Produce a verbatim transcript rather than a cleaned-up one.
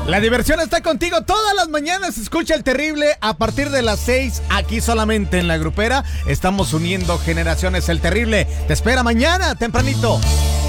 La diversión está contigo todas las mañanas. Escucha El Terrible a partir de las seis, aquí solamente en La Grupera. Estamos uniendo generaciones. El Terrible te espera mañana tempranito.